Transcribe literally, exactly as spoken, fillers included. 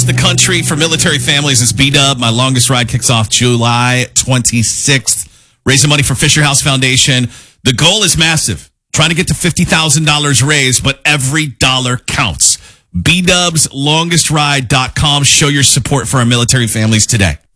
the country for military families is B-Dub. My longest ride kicks off July twenty-sixth. Raising money for Fisher House Foundation. The goal is massive. Trying to get to fifty thousand dollars raised, but every dollar counts. B Dubs Longest Ride dot com. Show your support for our military families today.